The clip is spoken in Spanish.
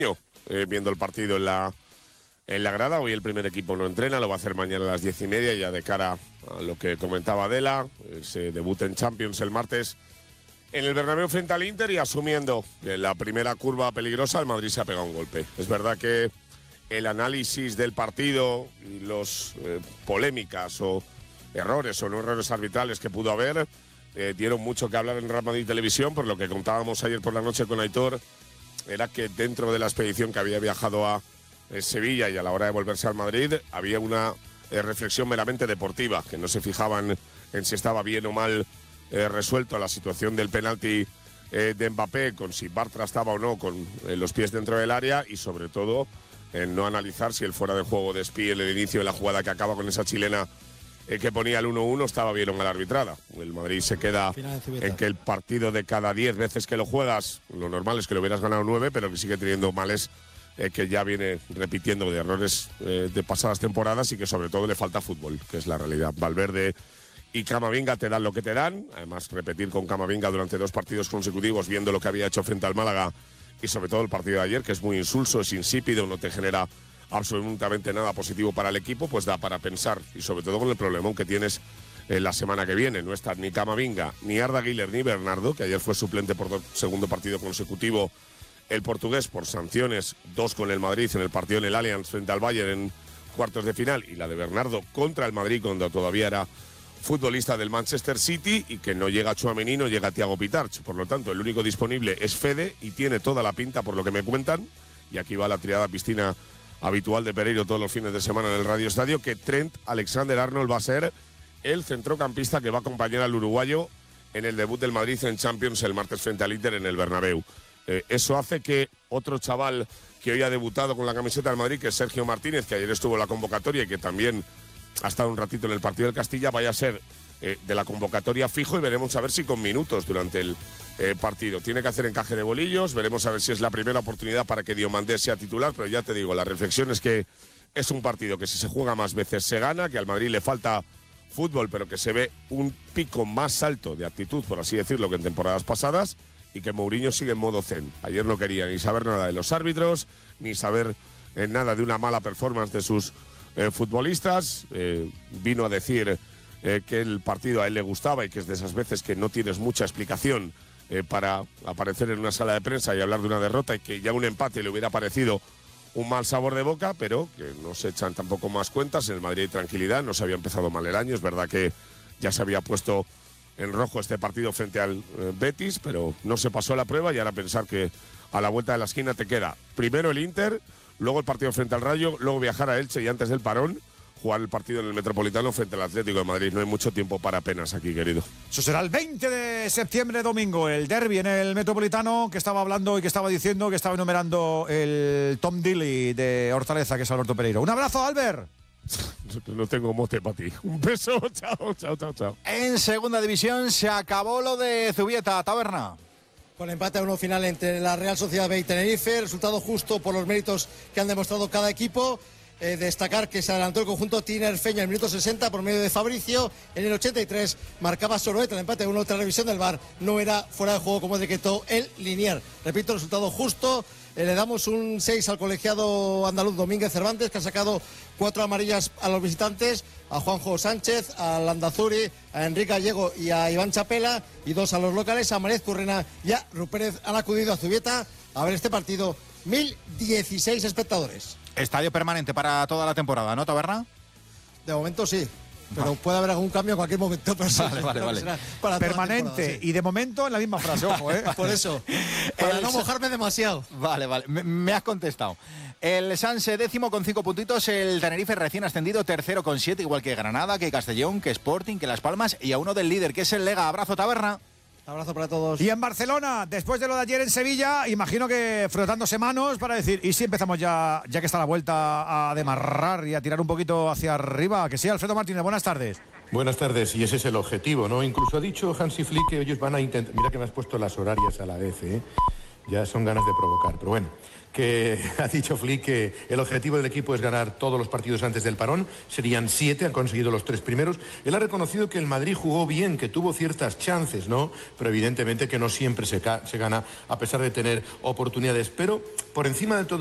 viendo el partido en la grada. Hoy el primer equipo no entrena, lo va a hacer mañana a las 10:30, ya de cara a lo que comentaba Adela. Se debuta en Champions el martes en el Bernabéu frente al Inter, y asumiendo la primera curva peligrosa, el Madrid se ha pegado un golpe. Es verdad que el análisis del partido y los polémicas o errores o no errores arbitrales que pudo haber dieron mucho que hablar en Real Madrid Televisión. Por lo que contábamos ayer por la noche con Aitor, era que dentro de la expedición que había viajado a Sevilla y a la hora de volverse al Madrid, había una reflexión meramente deportiva, que no se fijaban en si estaba bien o mal resuelto la situación del penalti de Mbappé, con si Bartra estaba o no con los pies dentro del área, y sobre todo en no analizar si el fuera de juego de Spi en el inicio de la jugada que acaba con esa chilena que ponía el 1-1 estaba bien o mal arbitrada. El Madrid se queda en que el partido, de cada 10 veces que lo juegas, lo normal es que lo hubieras ganado 9, pero que sigue teniendo males que ya viene repitiendo de errores de pasadas temporadas, y que sobre todo le falta fútbol, que es la realidad. Valverde y Camavinga te dan lo que te dan. Además, repetir con Camavinga durante 2 partidos consecutivos, viendo lo que había hecho frente al Málaga, y sobre todo el partido de ayer, que es muy insulso, es insípido, no te genera absolutamente nada positivo para el equipo, pues da para pensar. Y sobre todo con el problemón que tienes la semana que viene. No están ni Camavinga, ni Arda Güler, ni Bernardo, que ayer fue suplente por segundo partido consecutivo el portugués por sanciones, 2 con el Madrid en el partido en el Allianz frente al Bayern en cuartos de final, y la de Bernardo contra el Madrid cuando todavía era futbolista del Manchester City, y que no llega Tchouaméni, no llega Thiago Pitarch. Por lo tanto, el único disponible es Fede, y tiene toda la pinta, por lo que me cuentan, y aquí va la triada piscina habitual de Pereiro todos los fines de semana en el Radio Estadio, que Trent Alexander-Arnold va a ser el centrocampista que va a acompañar al uruguayo en el debut del Madrid en Champions el martes frente al Inter en el Bernabéu. Eso hace que otro chaval que hoy ha debutado con la camiseta del Madrid, que es Sergio Martínez, que ayer estuvo en la convocatoria y que también ha estado un ratito en el partido del Castilla, vaya a ser de la convocatoria fijo, y veremos a ver si con minutos durante el partido. Tiene que hacer encaje de bolillos, veremos a ver si es la primera oportunidad para que Diomandé sea titular, pero ya te digo, la reflexión es que es un partido que si se juega más veces se gana, que al Madrid le falta fútbol, pero que se ve un pico más alto de actitud, por así decirlo, que en temporadas pasadas, y que Mourinho sigue en modo zen. Ayer no quería ni saber nada de los árbitros, ni saber nada de una mala performance de sus futbolistas. Vino a decir que el partido a él le gustaba, y que es de esas veces que no tienes mucha explicación para aparecer en una sala de prensa y hablar de una derrota, y que ya un empate le hubiera parecido un mal sabor de boca, pero que no se echan tampoco más cuentas. En el Madrid hay tranquilidad, no se había empezado mal el año, es verdad que ya se había puesto en rojo este partido frente al Betis, pero no se pasó la prueba, y ahora pensar que a la vuelta de la esquina te queda primero el Inter, luego el partido frente al Rayo, luego viajar a Elche y antes del parón jugar el partido en el Metropolitano frente al Atlético de Madrid. No hay mucho tiempo para penas aquí, querido. Eso será el 20 de septiembre, domingo, el derbi en el Metropolitano, que estaba hablando y que estaba diciendo, que estaba enumerando el Tom Dilly de Hortaleza, que es Alberto Pereiro. Un abrazo, Albert. No tengo mote para ti. Un beso, chao, chao, chao, chao. En segunda división se acabó lo de Zubieta, Taberna. Con empate a 1 final entre la Real Sociedad B y Tenerife, resultado justo por los méritos que han demostrado cada equipo. Destacar que se adelantó el conjunto tinerfeño en el minuto 60 por medio de Fabricio. En el 83 marcaba Soroeta el empate 1. Tras revisión del VAR, no era fuera de juego como decretó el Linier. Repito, resultado justo. Le damos un 6 al colegiado andaluz Domínguez Cervantes, que ha sacado 4 amarillas a los visitantes, a Juanjo Sánchez, a Landazuri, a Enrique Gallego y a Iván Chapela, y 2 a los locales, a María Currena y a Rupérez. Han acudido a Zubieta a ver este partido 1016 espectadores. Estadio permanente para toda la temporada, ¿no, Taberna? De momento sí, pero puede haber algún cambio en cualquier momento. Pero vale. Para permanente, sí. Y de momento en la misma frase, ojo, ¿eh? Por eso, para no mojarme demasiado. Vale, me has contestado. El Sanse 10º con 5 puntitos, el Tenerife recién ascendido 3º con 7, igual que Granada, que Castellón, que Sporting, que Las Palmas, y a uno del líder, que es el Lega. Abrazo, Taberna. Abrazo para todos. Y en Barcelona, después de lo de ayer en Sevilla, imagino que frotándose manos para decir, ¿y si empezamos ya que está la vuelta, a demarrar y a tirar un poquito hacia arriba? Que sí, Alfredo Martínez, buenas tardes. Buenas tardes, y ese es el objetivo, ¿no? Incluso ha dicho Hansi Flick que ellos van a intentar... Mira que me has puesto las horarias a la vez, ¿eh? Ya son ganas de provocar, pero bueno. Que ha dicho Flick que el objetivo del equipo es ganar todos los partidos antes del parón. Serían 7, han conseguido los 3 primeros. Él ha reconocido que el Madrid jugó bien, que tuvo ciertas chances, ¿no? Pero evidentemente que no siempre se gana a pesar de tener oportunidades. Pero por encima de todo